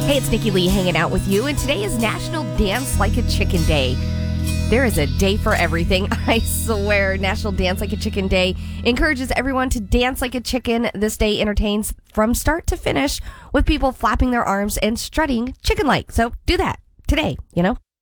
Hey, it's Nikki Lee hanging out with you, and today is National Dance Like a Chicken Day. There is a day for everything, I swear. National Dance Like a Chicken Day encourages everyone to dance like a chicken. This day entertains from start to finish with people flapping their arms and strutting chicken-like. So do that today,